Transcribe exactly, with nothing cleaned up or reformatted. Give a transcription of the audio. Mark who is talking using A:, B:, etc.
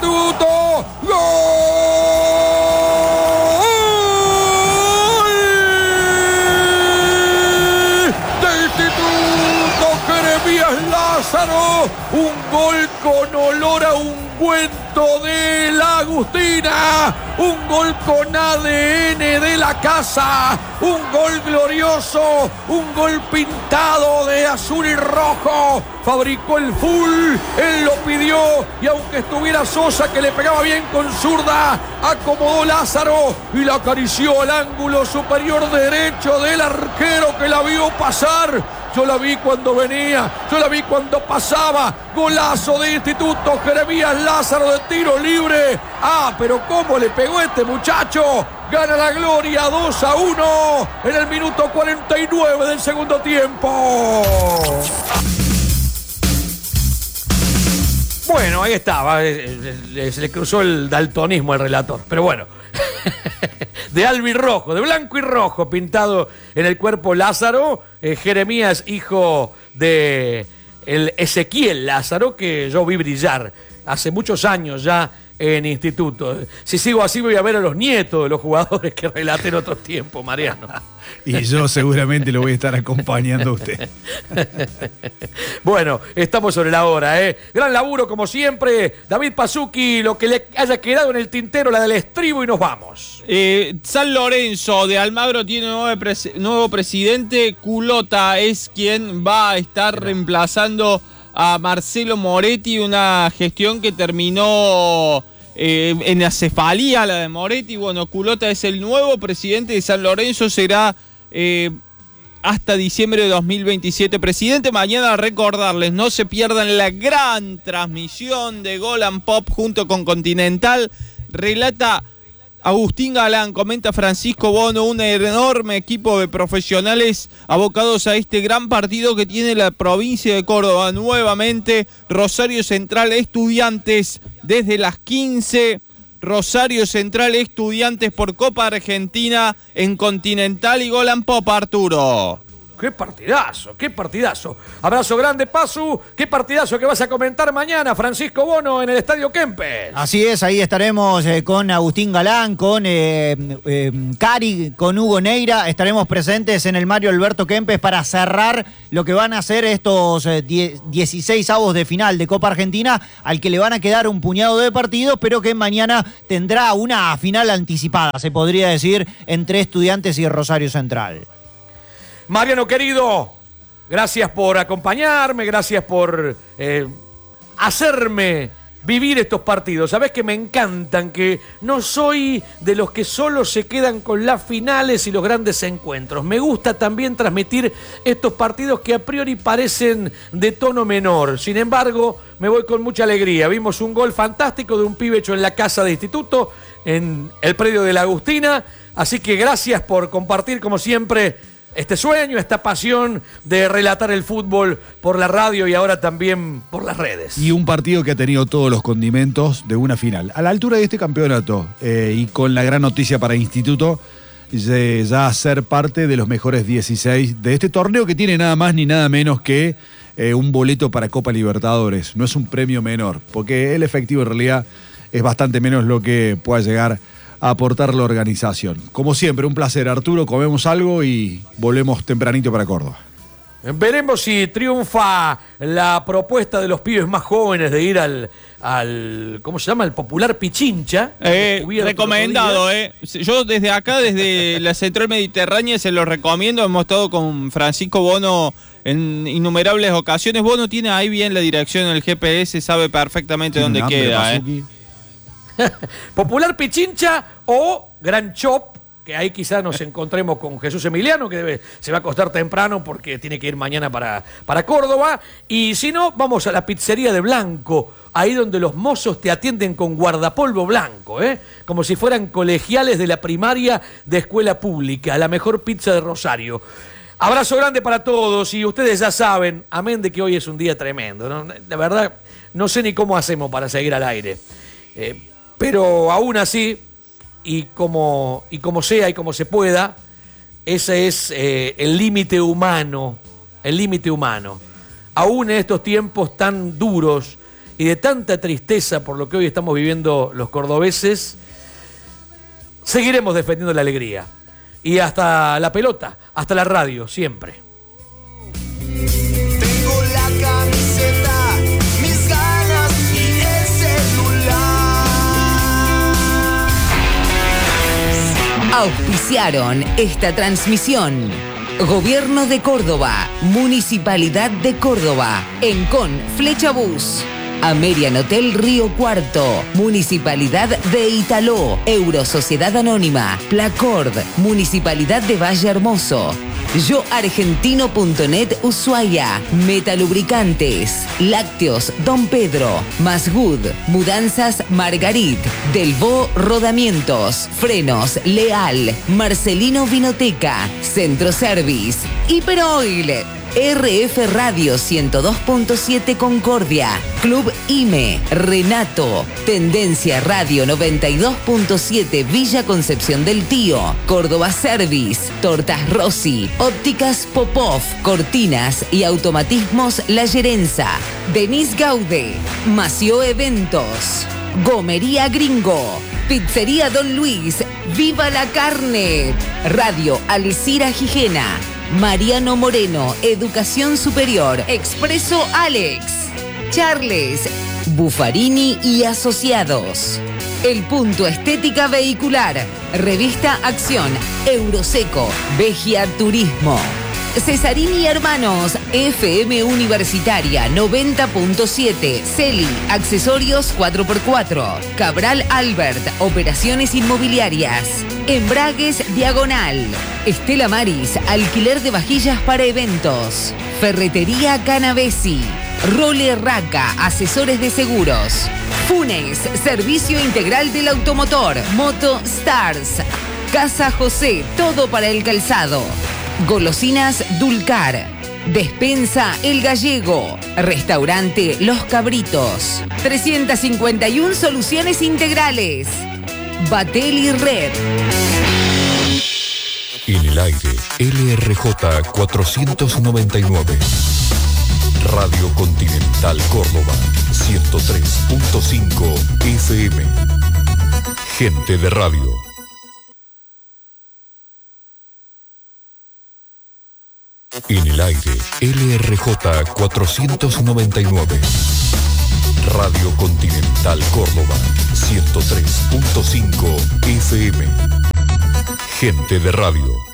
A: Instituto. ¡Gol de Instituto! Jeremías Lázaro, un gol con olor a ungüento de la Agustina, un gol con A D N de la casa, un gol glorioso, un gol pintado de azul y rojo. Fabricó el full, él lo pidió y aunque estuviera Sosa que le pegaba bien con zurda, acomodó Lázaro y la acarició al ángulo superior derecho del arquero que la vio pasar. Yo la vi cuando venía, yo la vi cuando pasaba. Golazo de Instituto, Jeremías Lázaro de tiro libre. Ah, pero cómo le pegó este muchacho. Gana la Gloria dos a uno en el minuto cuarenta y nueve del segundo tiempo. Bueno, ahí estaba. Se le cruzó el daltonismo al relator. Pero bueno. De albirrojo, de blanco y rojo, pintado en el cuerpo Lázaro. Eh, Jeremías, hijo de el Ezequiel Lázaro, que yo vi brillar hace muchos años ya en Instituto. Si sigo así voy a ver a los nietos de los jugadores que relaté en otros tiempos, Mariano.
B: Y yo seguramente lo voy a estar acompañando a usted.
A: Bueno, estamos sobre la hora, ¿eh? Gran laburo como siempre. David Pazzucchi, lo que le haya quedado en el tintero, la del estribo y nos vamos.
C: Eh, San Lorenzo de Almagro tiene un nuevo, pres- nuevo presidente. Culota es quien va a estar reemplazando a Marcelo Moretti, una gestión que terminó eh, en la cefalía, la de Moretti. Bueno, Culota es el nuevo presidente de San Lorenzo, será eh, hasta diciembre de dos mil veintisiete presidente. Mañana recordarles, no se pierdan la gran transmisión de Gol and Pop junto con Continental. Relata Agustín Galán, comenta Francisco Bono, un enorme equipo de profesionales abocados a este gran partido que tiene la provincia de Córdoba. Nuevamente, Rosario Central Estudiantes desde las quince. Rosario Central Estudiantes por Copa Argentina en Continental y Gol and Pop, Arturo.
A: ¡Qué partidazo! ¡Qué partidazo! Abrazo grande, Pazu. ¡Qué partidazo que vas a comentar mañana, Francisco Bono, en el Estadio Kempes!
D: Así es, ahí estaremos eh, con Agustín Galán, con eh, eh, Cari, con Hugo Neira. Estaremos presentes en el Mario Alberto Kempes para cerrar lo que van a ser estos eh, dieciséis avos de final de Copa Argentina, al que le van a quedar un puñado de partidos, pero que mañana tendrá una final anticipada, se podría decir, entre Estudiantes y Rosario Central.
A: Mariano querido, gracias por acompañarme, gracias por eh, hacerme vivir estos partidos. Sabés que me encantan, que no soy de los que solo se quedan con las finales y los grandes encuentros. Me gusta también transmitir estos partidos que a priori parecen de tono menor. Sin embargo, me voy con mucha alegría. Vimos un gol fantástico de un pibe hecho en la casa de Instituto, en el predio de la Agustina. Así que gracias por compartir, como siempre, este sueño, esta pasión de relatar el fútbol por la radio y ahora también por las redes.
B: Y un partido que ha tenido todos los condimentos de una final. A la altura de este campeonato eh, y con la gran noticia para Instituto, de ya ser parte de los mejores dieciséis de este torneo que tiene nada más ni nada menos que eh, un boleto para Copa Libertadores. No es un premio menor, porque el efectivo en realidad es bastante menos lo que pueda llegar a aportar la organización. Como siempre, un placer, Arturo. Comemos algo y volvemos tempranito para Córdoba.
A: Veremos si triunfa la propuesta de los pibes más jóvenes de ir al, al ¿cómo se llama? El popular Pichincha.
C: Eh, recomendado, eh. Yo desde acá, desde la Central Mediterránea, se lo recomiendo. Hemos estado con Francisco Bono en innumerables ocasiones. Bono tiene ahí bien la dirección en el G P S, sabe perfectamente dónde queda, eh.
A: Popular Pichincha o Gran Chop, que ahí quizás nos encontremos con Jesús Emiliano, que debe, se va a acostar temprano porque tiene que ir mañana para, para Córdoba. Y si no, vamos a la pizzería de Blanco, ahí donde los mozos te atienden con guardapolvo blanco, ¿eh? Como si fueran colegiales de la primaria de escuela pública, la mejor pizza de Rosario. Abrazo grande para todos y ustedes ya saben, amén de que hoy es un día tremendo, ¿no? La verdad, no sé ni cómo hacemos para seguir al aire. Eh, Pero aún así, y como, y como sea y como se pueda, ese es eh, el límite humano, el límite humano. Aún en estos tiempos tan duros
E: y de tanta tristeza por lo que hoy estamos viviendo los cordobeses, seguiremos defendiendo la alegría. Y hasta la pelota, hasta la radio, siempre.
F: Tengo la camiseta, mis ganas y el celular.
G: Auspiciaron esta transmisión. Gobierno de Córdoba, Municipalidad de Córdoba, Encon, Flecha Bus. Amerian Hotel Río Cuarto, Municipalidad de Italó, Eurosociedad Anónima, Placord, Municipalidad de Valle Hermoso, yo argentino punto net Ushuaia, Metalubricantes, Lácteos Don Pedro, Masgood, Mudanzas Margarit, Delvaux Rodamientos, Frenos Leal, Marcelino Vinoteca, Centro Service, Hiperoil, R F Radio ciento dos punto siete Concordia, Club I M E, Renato, Tendencia Radio noventa y dos punto siete Villa Concepción del Tío, Córdoba Service, Tortas Rossi, Ópticas Popov, Cortinas y Automatismos La Gerenza, Denis Gaude, Mació Eventos, Gomería Gringo, Pizzería Don Luis, Viva la Carne, Radio Alcira Gijena, Mariano Moreno, Educación Superior, Expreso Alex, Charles, Buffarini y Asociados. El Punto Estética Vehicular, Revista Acción, Euroseco, Vegia Turismo. Cesarini Hermanos, F M Universitaria noventa punto siete, Celi, Accesorios cuatro por cuatro, Cabral Albert, Operaciones Inmobiliarias, Embragues Diagonal, Estela Maris, Alquiler de vajillas para eventos, Ferretería Canavesi, Role Raca, Asesores de Seguros, Funes, Servicio Integral del Automotor, Moto Stars, Casa José, todo para el calzado. Golosinas Dulcar, Despensa El Gallego, Restaurante Los Cabritos, trescientas cincuenta y una soluciones integrales, Batel y Red.
H: En el aire, L R J cuatrocientos noventa y nueve. Radio Continental Córdoba, ciento tres punto cinco F M. Gente de radio. En el aire, L R J cuatrocientos noventa y nueve. Radio Continental Córdoba, ciento tres punto cinco F M. Gente de radio.